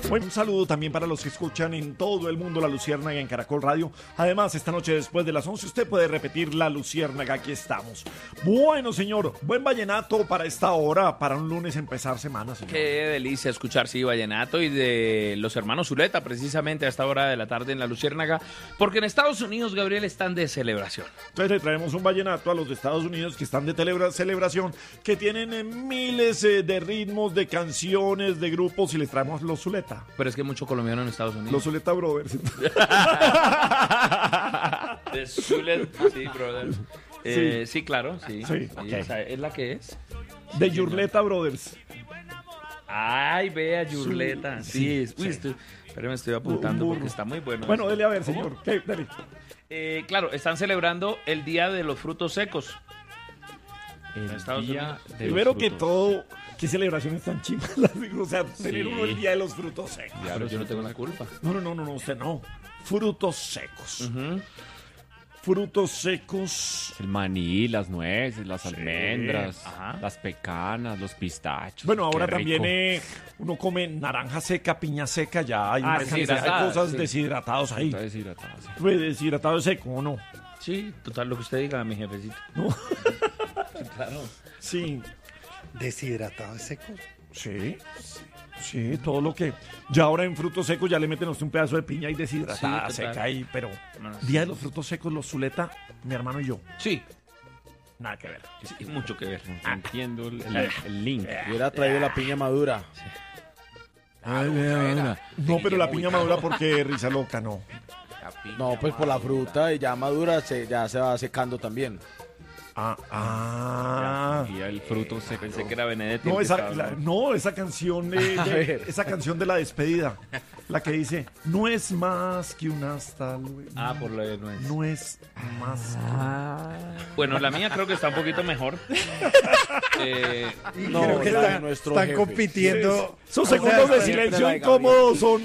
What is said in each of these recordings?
Un saludo también para los que escuchan en todo el mundo La Luciérnaga en Caracol Radio. Además, esta noche después de las 11 usted puede repetir La Luciérnaga, aquí estamos. Bueno, señor, buen vallenato para esta hora, para un lunes empezar semana, señor. Qué delicia escuchar, sí, vallenato y de los hermanos Zuleta, precisamente a esta hora de la tarde en La Luciérnaga, porque en Estados Unidos, Gabriel, están de celebración. Entonces le traemos un vallenato a los de Estados Unidos que están de celebración, que tienen miles de ritmos, de canciones, de grupos, y les traemos los Zuleta. Pero es que hay mucho colombiano en Estados Unidos. Los Zuleta Brothers. De Zuleta, sí, brother. Sí, claro, sí. Sí, okay. Esa ¿es la que es? De Yurleta Brothers. Ay, vea, Yurleta. Sí. Uy, sí. Pero me estoy apuntando porque está muy bueno. Bueno, eso. dele a ver, señor. ¿Qué? Dele. Claro, están celebrando el Día de los Frutos Secos. El Estados día Unidos. de Primero los que frutos. todo, qué celebraciones tan chivas. O sea, tener uno el día de los frutos secos. Pero yo no tengo la culpa. No, usted no. Frutos secos. Frutos secos. El maní, las nueces, las almendras, Ajá. las pecanas, los pistachos. Bueno, ahora Qué rico. también uno come naranja seca, piña seca, ya hay una cantidad de deshidratada, cosas sí. deshidratados ahí. Está deshidratado, sí. Pues deshidratado es seco, ¿o no? Sí, total, lo que usted diga, mi jefecito. ¿No? Claro. Sí, Deshidratado seco. sí, todo lo que... Ya ahora en frutos secos ya le meten a usted un pedazo de piña y deshidratada, Sí, total. seca ahí, pero... No. Día de los frutos secos, los Zuleta, mi hermano y yo. Sí, Nada que ver. sí, mucho que ver. Entiendo el link. Hubiera traído la piña madura. No, pero la piña madura porque risa loca, no. No, pues por la fruta y ya madura ya se va secando también. Y el fruto se Pensé que era Benedetti. No, el que esa, estaba- esa canción esa canción de la despedida, la que dice, no es más que un hasta luego. por lo de nuez. No es más. Bueno, la mía creo que está un poquito mejor. No, Creo que la de están, nuestro están jefe. compitiendo. Esos O sea, segundos de siempre silencio la de incómodos son...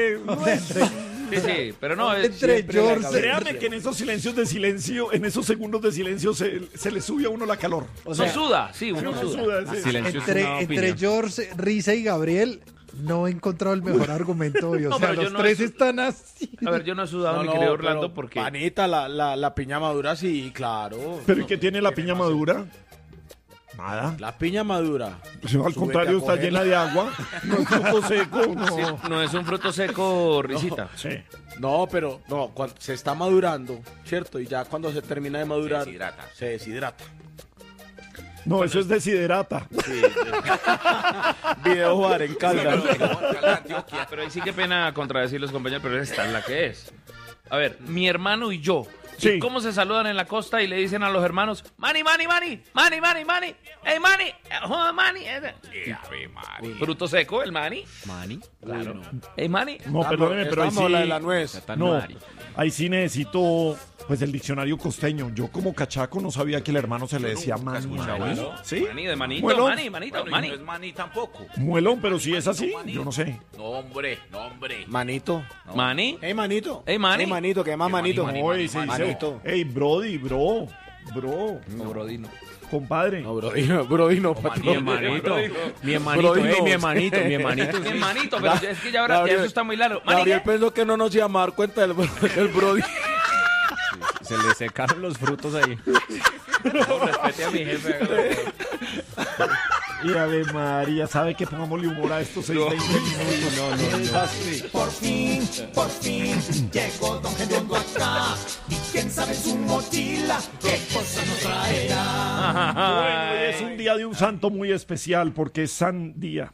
Sí, pero no. Entre George. Créame que en esos silencios de silencio, en esos segundos de silencio se le sube a uno la calor. O Uno sea, suda, sí, uno Uno suda. suda, sí. Silencio es una Entre opinión. George, Risa y Gabriel, no he encontrado el mejor argumento hoy. O No, sea, pero yo los no tres he- están así. A ver, yo no he sudado, no, mi no, querido pero, Orlando, porque... Panita, la piña madura, sí, claro. ¿Pero y qué tiene la piña madura? Nada. La piña madura. Pues, al Súbete contrario, a está cogerla. llena de agua. No es fruto seco, no. Sí, no es un fruto seco, risita. Sí. No, pero no, cuando se está madurando, ¿cierto? Y ya cuando se termina de madurar, se deshidrata. No, eso es desiderata. Video jugar en Caldas. Pero ahí sí que pena contradecir los compañeros, pero esta es la que es. A ver, mi hermano y yo. Sí. ¿Y cómo se saludan en la costa y le dicen a los hermanos, Mani, Mani, Mani, Mani, Mani, Mani, hey Mani, joda Mani? Fruto seco, el Mani. Mani. Claro. Hey Mani. No, perdóneme, pero ahí Estamos hablando de sí... la nuez. Tan No, Mari. ahí sí necesito, pues, el diccionario costeño. Yo como cachaco no sabía que el hermano se le decía mani. Claro. ¿Sí? Mani de manito, Muelo. Mani, manito, Mani. No es maní tampoco. Muelón, pero si es así, yo no sé. No, hombre. Manito. Mani. Hey, manito. Hey, Mani. Hey, manito, que más manito. Hoy se dice, manito. hey, Brody, bro, No, Brodino. compadre. No, Brody, no, Mi patrón. hermanito. Mi hermanito. Brody, Ey, no. mi hermanito. Mi hermanito. Mi manito, pero es que ya ahora ya eso está muy largo. Mani, Gabriel ¿qué? pensó que no nos íbamos a dar cuenta del Brody. Se le secaron los frutos ahí. No, respete a mi jefe. Y Ave María, ¿sabe que pongámosle humor a estos 6-20 minutos? No. Por fin llegó Don Gediondo acá. Y quién sabe en su mochila qué cosa nos traerá. Bueno, hoy es un día de un santo muy especial porque es San Día.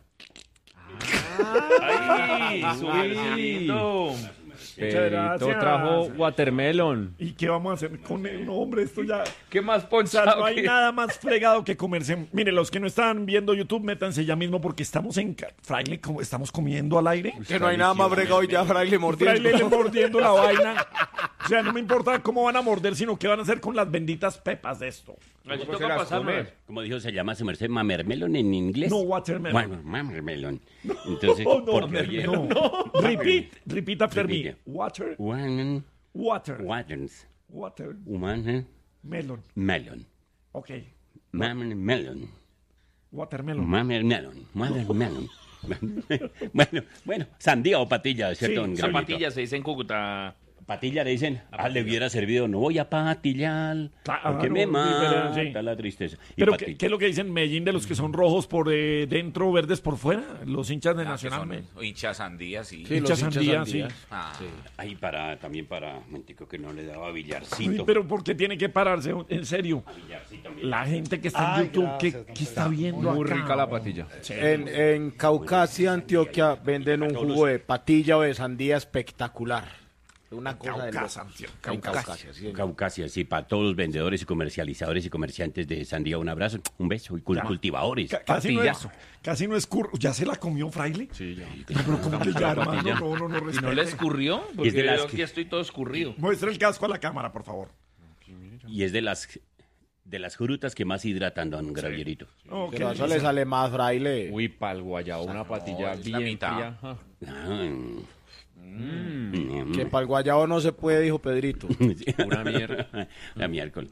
Ay, su virgencito. Muchas gracias. Pedrito trajo watermelon. ¿Y qué vamos a hacer con él? No, hombre, esto ya... ¿Qué más O poncha? sea, no hay nada más fregado que comerse. Mire, los que no están viendo YouTube, métanse ya mismo porque estamos en Fraile, como estamos comiendo al aire. Que no hay nada más bregado y ya Fraile mordiendo. Fraile le mordiendo la vaina. O sea, no me importa cómo van a morder, sino qué van a hacer con las benditas pepas de esto. Aquí toca pasarme. Como dijo, se llama su merced mamermelon en inglés. No, watermelon. Bueno, mamermelon. Entonces, No, porque oye, no. Repeat after me. Repite. Water, One, water, waters, watermelon. one, melon. Ok. Mamermelon. Watermelon. Mamermelon. Mamermelon. Bueno, sandía o patilla, ¿cierto, don Esa Gabrielito? patilla se dice en Cúcuta. Patilla le dicen, le hubiera servido, no voy a patillar, Claro, porque me mata sí. la tristeza. Y Pero patilla. ¿qué es lo que dicen en Medellín de los que son rojos por dentro, verdes por fuera? Los hinchas de Nacional. Hinchas sandías, sí. Sí, Hinchas los hinchas sandía, sandías. sí. Ah, Ahí también para, momentico que no le daba Uy, billarcito. pero ¿por qué tiene que pararse? En serio. Billarcito, mira. La gente que está en YouTube, ¿qué está viendo Muy acá? rica la patilla. En Caucasia, Antioquia, venden un jugo de patilla o de sandía espectacular. Una cosa de Caucasia, loca. En Caucasia, sí. Caucasia, sí, para todos los vendedores y comercializadores y comerciantes de sandía, un abrazo, un beso, y cultivadores. Casi no es ¿Ya se la comió, Fraile? Sí, ya. No, pero ¿cómo que ya, hermano? No ¿Y no respete. le escurrió? Y Porque es de las yo que- aquí estoy todo escurrido. Muestra el casco a la cámara, por favor. Y es de las frutas que más hidratan, don Gravierito. Oh, Pero qué eso le delicia. sale más, fraile. Uy, pa'l guayabo, una patilla es la bien mitad. fría. Ajá. Que para el guayabo no se puede, dijo Pedrito. Una mierda. La miércoles.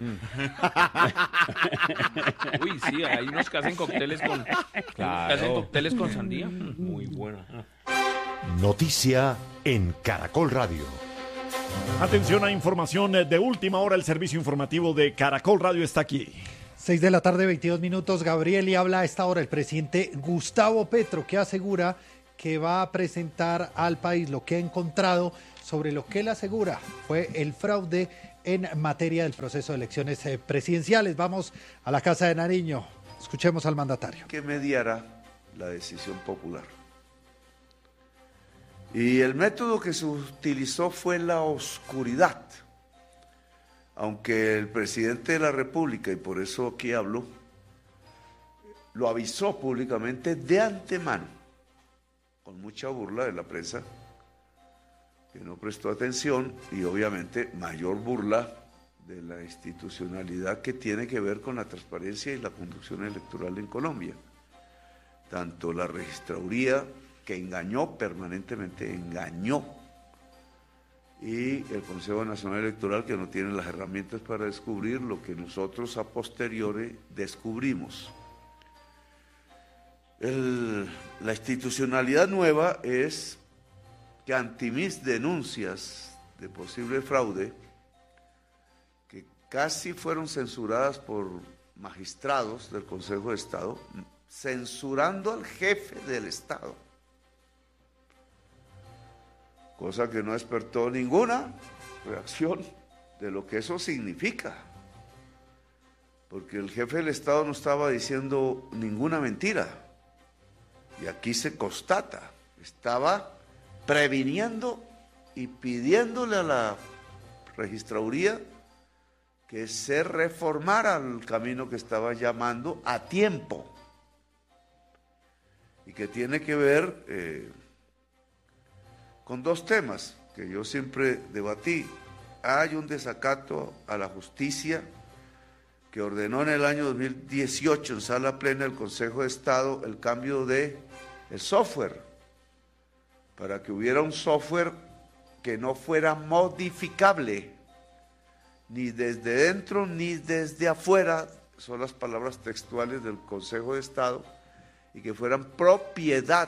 Uy, sí, hay unos que hacen cócteles con... Claro. Que hacen cócteles con sandía. Muy buena. Noticia en Caracol Radio. Atención a información de última hora. El servicio informativo de Caracol Radio está aquí. 6 de la tarde, 22 minutos. Gabriel, y habla a esta hora el presidente Gustavo Petro, que asegura que va a presentar al país lo que ha encontrado sobre lo que él asegura fue el fraude en materia del proceso de elecciones presidenciales. Vamos a la Casa de Nariño. Escuchemos al mandatario. Que mediara la decisión popular. Y el método que se utilizó fue la oscuridad. Aunque el presidente de la República, y por eso aquí hablo, lo avisó públicamente de antemano, con mucha burla de la prensa, que no prestó atención, y obviamente mayor burla de la institucionalidad que tiene que ver con la transparencia y la conducción electoral en Colombia. Tanto la registraduría, que engañó permanentemente, y el Consejo Nacional Electoral, que no tiene las herramientas para descubrir lo que nosotros a posteriori descubrimos. La institucionalidad nueva es que ante mis denuncias de posible fraude, que casi fueron censuradas por magistrados del Consejo de Estado, censurando al jefe del Estado, cosa que no despertó ninguna reacción de lo que eso significa, porque el jefe del Estado no estaba diciendo ninguna mentira, y aquí se constata, estaba previniendo y pidiéndole a la registraduría que se reformara el camino que estaba llamando a tiempo, y que tiene que ver con dos temas que yo siempre debatí. Hay un desacato a la justicia que ordenó en el año 2018 en sala plena del Consejo de Estado el cambio de el software, para que hubiera un software que no fuera modificable, ni desde dentro ni desde afuera, son las palabras textuales del Consejo de Estado, y que fueran propiedad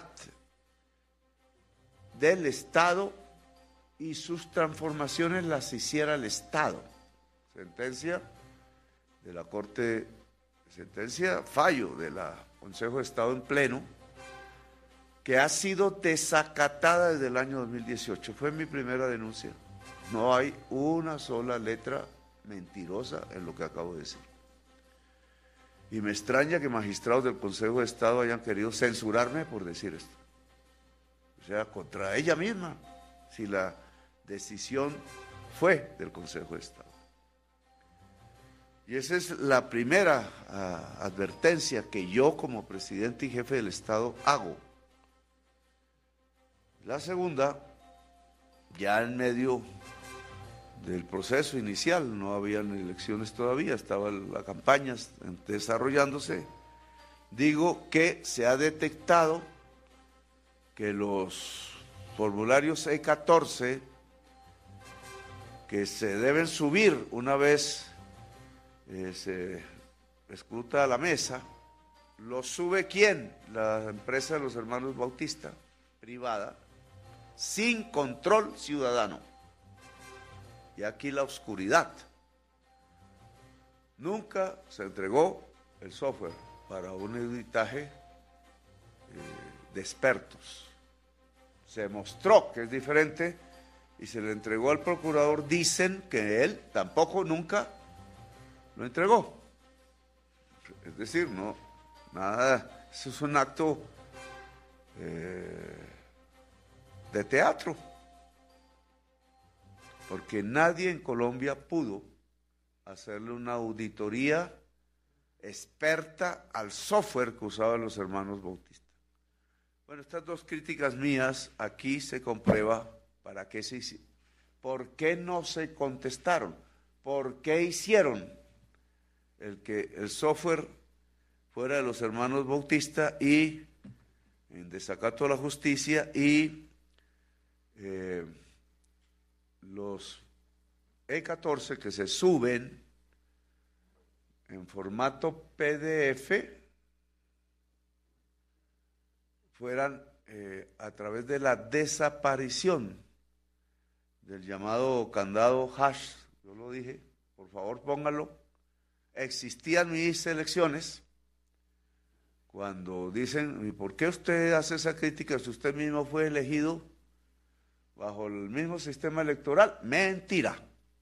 del Estado y sus transformaciones las hiciera el Estado. Sentencia de la Corte, fallo del Consejo de Estado en pleno, que ha sido desacatada desde el año 2018. Fue mi primera denuncia. No hay una sola letra mentirosa en lo que acabo de decir. Y me extraña que magistrados del Consejo de Estado hayan querido censurarme por decir esto. O sea, contra ella misma, si la decisión fue del Consejo de Estado. Y esa es la primera advertencia que yo como presidente y jefe del Estado hago. La segunda, ya en medio del proceso inicial, no habían elecciones todavía, estaba la campaña desarrollándose, digo que se ha detectado que los formularios E14 que se deben subir una vez se escruta a la mesa, ¿Lo sube quién? La empresa de los hermanos Bautista, privada, sin control ciudadano. Y aquí la oscuridad. Nunca se entregó el software para un editaje de expertos. Se mostró que es diferente y se le entregó al procurador. Dicen que él tampoco nunca lo entregó. Es decir, no, nada, eso es un acto de teatro. Porque nadie en Colombia pudo hacerle una auditoría experta al software que usaban los hermanos Bautista. Bueno, estas dos críticas mías, aquí se comprueba para qué se hicieron. ¿Por qué no se contestaron? ¿Por qué hicieron que el software fuera de los hermanos Bautista y en desacato a la justicia y los E14 que se suben en formato PDF fueran a través de la desaparición del llamado candado hash? Yo lo dije, por favor pónganlo. Existían mis elecciones. Cuando dicen, ¿y por qué usted hace esa crítica si usted mismo fue elegido bajo el mismo sistema electoral? Mentira.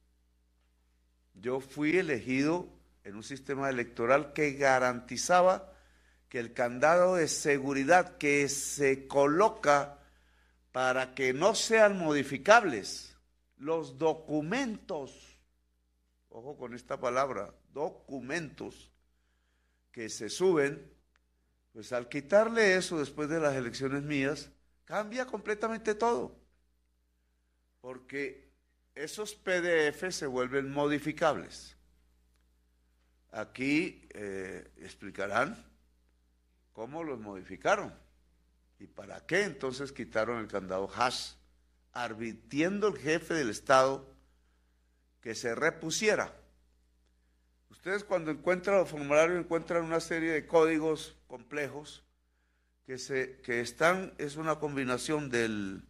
Yo fui elegido en un sistema electoral que garantizaba que el candado de seguridad que se coloca para que no sean modificables los documentos, ojo con esta palabra, documentos que se suben, pues al quitarle eso después de las elecciones mías, cambia completamente todo. Porque esos PDF se vuelven modificables. Aquí explicarán cómo los modificaron y para qué entonces quitaron el candado hash, advirtiendo el jefe del Estado que se repusiera. Ustedes cuando encuentran los formularios encuentran una serie de códigos complejos que están, es una combinación del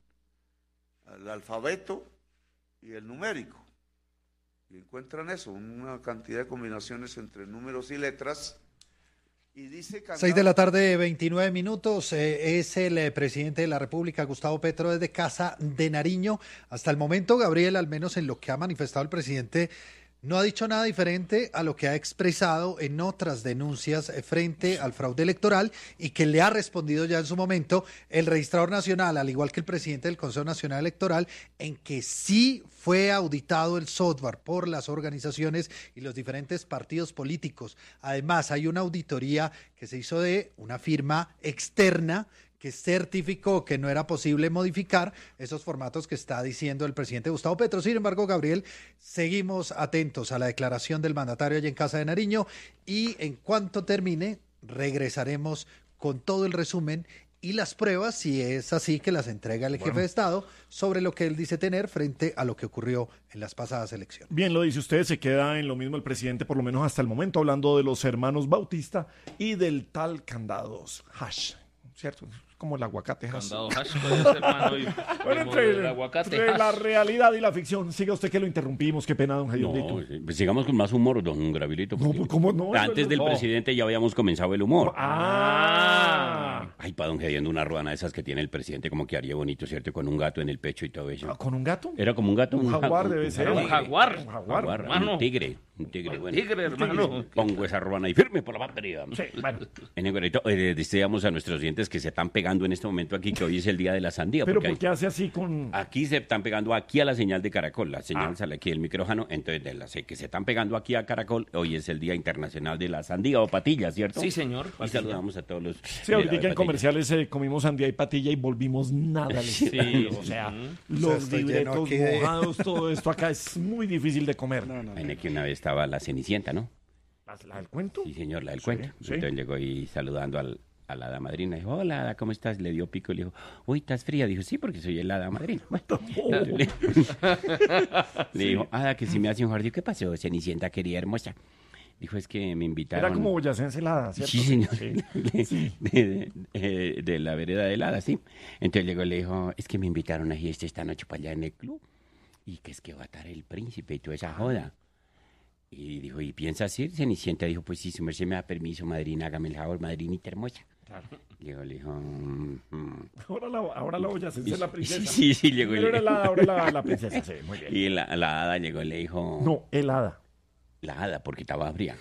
alfabeto y el numérico. Y encuentran eso, una cantidad de combinaciones entre números y letras. Y dice 6 de la tarde, 29 minutos. Es el presidente de la República, Gustavo Petro, desde Casa de Nariño. Hasta el momento, Gabriel, al menos en lo que ha manifestado el presidente, no ha dicho nada diferente a lo que ha expresado en otras denuncias frente al fraude electoral y que le ha respondido ya en su momento el registrador nacional, al igual que el presidente del Consejo Nacional Electoral, en que sí fue auditado el software por las organizaciones y los diferentes partidos políticos. Además, hay una auditoría que se hizo de una firma externa que certificó que no era posible modificar esos formatos que está diciendo el presidente Gustavo Petro. Sin embargo, Gabriel, seguimos atentos a la declaración del mandatario allá en Casa de Nariño y en cuanto termine, regresaremos con todo el resumen y las pruebas, si es así, que las entrega el jefe de Estado sobre lo que él dice tener frente a lo que ocurrió en las pasadas elecciones. Bien, lo dice usted, se queda en lo mismo el presidente, por lo menos hasta el momento, hablando de los hermanos Bautista y del tal candados hash, ¿cierto? Como el aguacate hash. Candado hash puede ser, hermano, y Bueno, el aguacate entre hash. la realidad y la ficción, siga usted que lo interrumpimos, qué pena, don Gedioldito. No, pues sigamos con más humor, don Gravilito. No, pues, ¿cómo no? Antes del presidente ya habíamos comenzado el humor. Ah, Ay, para don Gediondo, una ruana de esas que tiene el presidente, como que haría bonito, ¿cierto? Con un gato en el pecho y todo eso. ¿con un gato? Era como un gato. Un jaguar debe ser. Un jaguar. Un jaguar. hermano. Un tigre, bueno. Tigre, hermano. Pongo esa ruana ahí firme por la batería. Sí, bueno. En el decíamos a nuestros oyentes que se están pegando en este momento aquí, que hoy es el día de la sandía. Pero porque ¿por qué hace así con...? aquí se están pegando aquí a la señal de Caracol, la señal sale aquí del micrófono, entonces que se están pegando aquí a Caracol, hoy es el Día Internacional de la Sandía o Patilla, ¿cierto? Sí, señor. Y saludamos a todos los... Sí, ahorita en comerciales comimos sandía y patilla y volvimos nada. Sí, o sea, O los sea, estoy lleno libretos aquí de- mojados, todo esto acá es muy difícil de comer. En que una vez estaba la Cenicienta, ¿no? ¿La del cuento? Sí, señor, la del Sí, cuento. sí. Entonces llegó ahí saludando a la hada madrina. Dijo, hola, hada, ¿cómo estás? Le dio pico y le dijo, uy, ¿estás fría? Dijo, sí, porque soy el hada madrina. Le dijo, hada, que si me hace un jardín. ¿Qué pasó, Cenicienta, querida hermosa? Dijo, es que me invitaron. Era como boyacense helada, ¿cierto? Sí, señor. Sí. De la vereda de helada, sí. Entonces llegó y le dijo, es que me invitaron a fiesta esta noche para allá en el club. Y que es que va a estar el príncipe y toda esa joda. Y dijo, ¿y piensas ir? Cenicienta dijo, pues sí, su merced me da permiso, madrina, hágame el favor, madrinita hermosa. Claro. Le dijo, Ahora la boyacense es la princesa. Sí, llegó. Pero era el hada, ahora la princesa, sí, muy bien. Y la hada llegó y le dijo... No, el hada. La hada, porque estaba fría.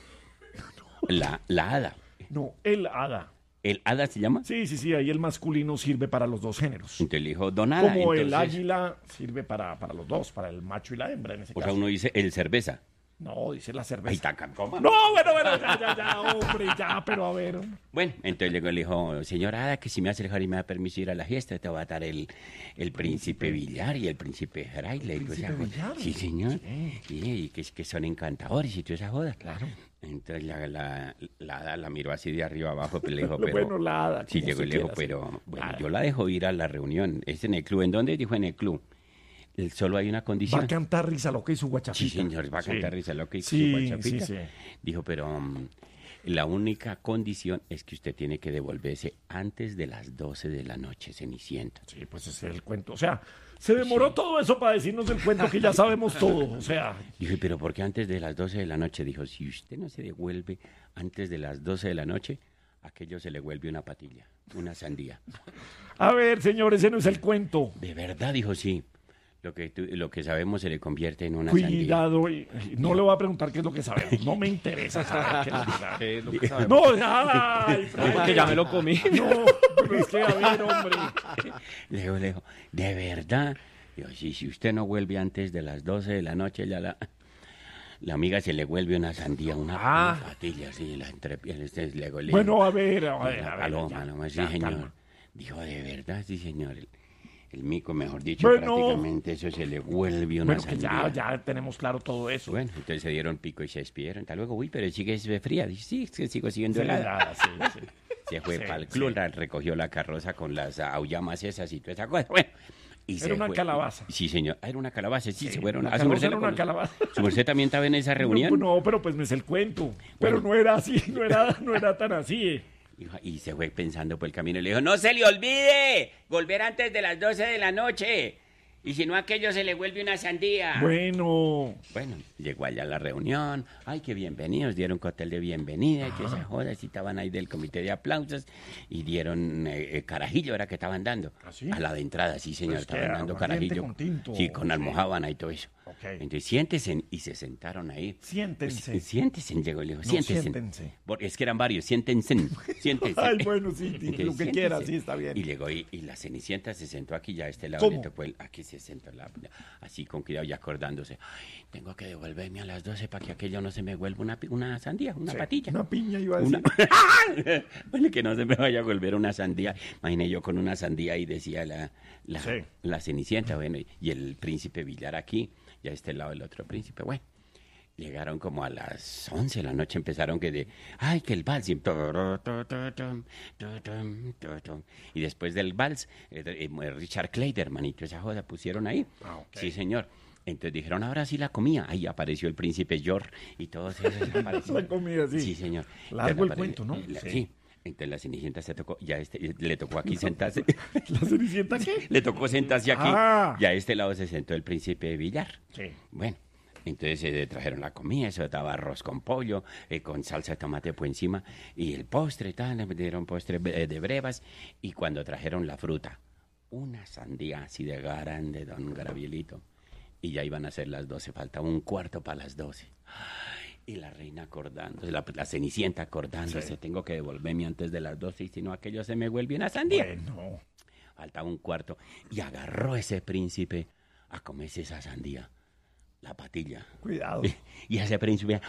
La hada. No, el hada. ¿El hada se llama? Sí, ahí el masculino sirve para los dos géneros. Entonces le dijo, don hada. Como entonces, el águila sirve para los dos, para el macho y la hembra en ese o caso. sea, uno dice el cerveza. No, dice la Ahí cerveza. está, coma. No, bueno, ya, hombre, ya, pero a ver. Bueno, entonces llegó y le dijo, señora Hada, que si me hace el favor y me da permiso ir a la fiesta, te va a dar el príncipe Villar y el príncipe Fraile. ¿Príncipe Villar? Sí, señor. Sí. Y que son encantadores y toda esa joda. Claro. Entonces la Hada la miró así de arriba abajo, pero le dijo, pero... Bueno, la hada. Sí, ¿cómo llegó se y le dijo, queda pero así? bueno, Nada. yo la dejo ir a la reunión. Es en el club. ¿En dónde? Dijo, en el club. Solo hay una condición. Va a cantar Risa Loca y su guachafita. Sí, señor, va a cantar Risa Loca y Sí, su guachafita. sí. Dijo, pero la única condición es que usted tiene que devolverse antes de las 12 de la noche, Cenicienta. Sí, pues ese es el cuento. O sea, se demoró todo eso para decirnos el cuento que ya sabemos todo. O sea, Dije, pero ¿por qué antes de las 12 de la noche? Dijo, si usted no se devuelve antes de las 12 de la noche, aquello se le vuelve una patilla, una sandía. a ver, señor, ese no es el cuento. De verdad, dijo, sí. Lo que sabemos se le convierte en una sandía. Cuidado, y no le voy a preguntar qué es lo que sabemos. No me interesa saber qué es lo que sabemos. ¿Qué es lo que sabemos? No, nada. Porque ya me lo comí. No, pero es que a ver, hombre. Le dijo, ¿de verdad? Dijo, sí, si usted no vuelve antes de las 12 de la noche, ya la amiga se le vuelve una sandía, una patilla, así, la entrepiel. Bueno, a ver. Paloma, ya, nomás, sí, ya, señor. calma. Dijo, ¿de verdad? Sí, señor. El mico, mejor dicho, Bueno. prácticamente eso se le vuelve una Bueno, que sandía. ya tenemos claro todo eso. Bueno, entonces se dieron pico y se despidieron. Hasta luego, uy, pero sigue fría. Dice, sí, es que sigo siendo Sí, helada. sí. Se fue Sí, para el club, sí. recogió la carroza con las aullamas esas y toda esa cosa. Bueno, y Era se una fue. calabaza. Sí, señor. Era una calabaza, sí, se fueron. La a su merced era le una conoce. calabaza. ¿Su merced también estaba en esa reunión? No, pero pues me es el cuento. Pero no era así, no era tan así. Y se fue pensando por el camino y le dijo, no se le olvide volver antes de las 12 de la noche. Y si no, aquello se le vuelve una sandía. Bueno, Llegó allá a la reunión. Ay, qué bienvenidos. Dieron cóctel de bienvenida. Y que esas jodas. Y estaban ahí del comité de aplausos. Y dieron carajillo, era que estaban dando. ¿Ah, sí? A la de entrada, sí, señor. Pues que estaban dando aguardiente carajillo. con tinto. Sí, con Sí. almojábana y todo eso. Ok. Entonces, siéntese. Y se sentaron ahí. Siéntense. Siéntese, llegó y le dijo, No, siéntese. siéntense. Porque es que eran varios. Siéntense. Siéntese. Ay, bueno, sí, lo que Siéntese. quiera, sí, está bien. Y llegó y la Cenicienta se sentó aquí, ya a este lado. ¿Cómo? Le tocó aquí se sentó, así con cuidado, ya acordándose. Ay, tengo que devolverme a las 12 para que aquello no se me vuelva una sandía, una Sí, patilla. Una piña iba a decir. Bueno, que no se me vaya a volver una sandía. Imaginé yo con una sandía y decía Sí. la Cenicienta, bueno, y el príncipe Villar aquí, y a este lado el otro príncipe, bueno. Llegaron como a las 11 de la noche, empezaron que el vals. Y después del vals, Richard Clayderman y toda esa joda pusieron ahí. Ok. Sí, señor. Entonces dijeron, ahora sí la comía. Ahí apareció el príncipe George y todos esos aparecieron. La comida, sí. Sí, señor. Largo el Entonces, cuento, ¿no? Sí. Entonces la Cenicienta se tocó, le tocó aquí sentarse. ¿La Cenicienta qué? Le tocó sentarse aquí. Ah. Y a este lado se sentó el príncipe Villar. Sí. Bueno, entonces trajeron la comida, eso estaba arroz con pollo, con salsa de tomate por encima, y el postre, le dieron postre de brevas, y cuando trajeron la fruta, una sandía así de grande, don Gabrielito, y ya iban a ser las 12, faltaba un cuarto para las 12. Y la reina acordándose, la Cenicienta acordándose, Sí. tengo que devolverme antes de las 12, y si no, aquello se me vuelve una sandía. Bueno. Faltaba un cuarto, y agarró ese príncipe a comerse esa sandía. La patilla. Cuidado. Y ese príncipe.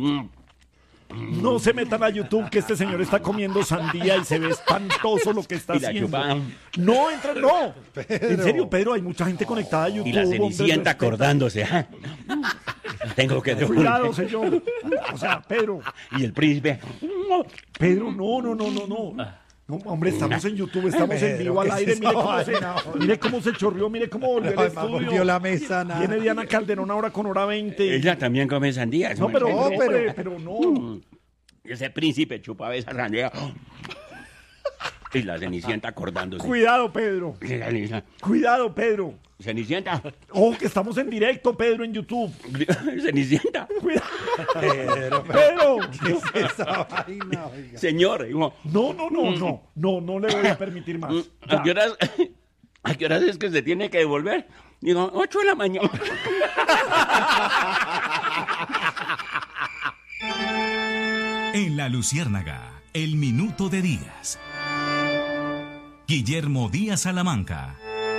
No se metan a YouTube que este señor está comiendo sandía y se ve espantoso lo que está Y la haciendo. chupaban. No, entra, no. En serio, Pedro, hay mucha gente conectada a YouTube. Y la hombre, Cenicienta respeta. acordándose. Tengo que Cuidado, devolver. señor. O sea, Pedro. Y el príncipe. Pedro, no. No, hombre, estamos en YouTube, estamos en vivo al aire. Mire cómo se chorrió, mire cómo volvió el estudio. Volvió la mesa, nada. Viene Diana Calderón ahora con hora 20. Ella también come sandías. No, pero hombre. no. Ese príncipe chupaba esa sandía. Y la Cenicienta acordándose. Cuidado, Pedro. Cuidado, Pedro. Cenicienta. Oh, que estamos en directo, Pedro, en YouTube. Cenicienta. Cuidado. Pedro. ¿Qué es esa vaina, oiga? Señor. No le voy a permitir más. ¿A qué horas es que se tiene que devolver? Digo, 8 de la mañana. En La Luciérnaga, el minuto de Díaz. Guillermo Díaz Salamanca.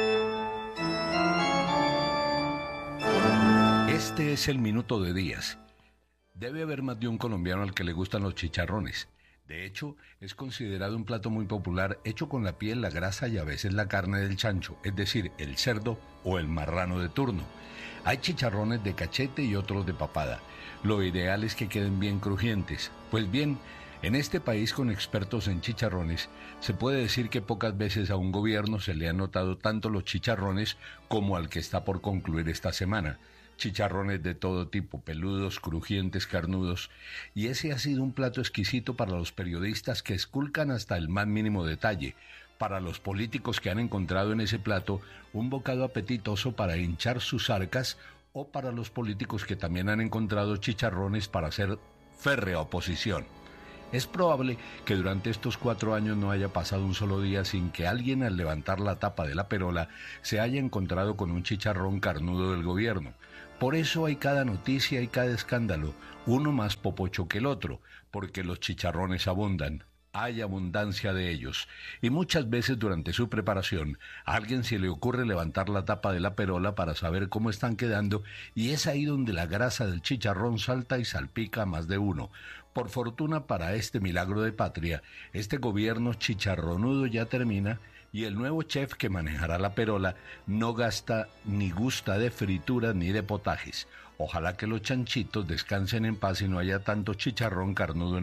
Este es el minuto de Díaz. Debe haber más de un colombiano al que le gustan los chicharrones. De hecho, es considerado un plato muy popular hecho con la piel, la grasa y a veces la carne del chancho, es decir, el cerdo o el marrano de turno. Hay chicharrones de cachete y otros de papada. Lo ideal es que queden bien crujientes. Pues bien, en este país con expertos en chicharrones, se puede decir que pocas veces a un gobierno se le han notado tanto los chicharrones como al que está por concluir esta semana. Chicharrones de todo tipo, peludos, crujientes, carnudos. Y ese ha sido un plato exquisito para los periodistas que esculcan hasta el más mínimo detalle, para los políticos que han encontrado en ese plato un bocado apetitoso para hinchar sus arcas, o para los políticos que también han encontrado chicharrones para hacer férrea oposición. Es probable que durante estos 4 años no haya pasado un solo día sin que alguien al levantar la tapa de la perola se haya encontrado con un chicharrón carnudo del gobierno. Por eso hay cada noticia y cada escándalo, uno más popocho que el otro, porque los chicharrones abundan. Hay abundancia de ellos, y muchas veces durante su preparación a alguien se le ocurre levantar la tapa de la perola para saber cómo están quedando, y es ahí donde la grasa del chicharrón salta y salpica a más de uno. Por fortuna para este milagro de patria, este gobierno chicharronudo ya termina, y el nuevo chef que manejará la perola no gasta ni gusta de frituras ni de potajes. Ojalá que los chanchitos descansen en paz y no haya tanto chicharrón carnudo en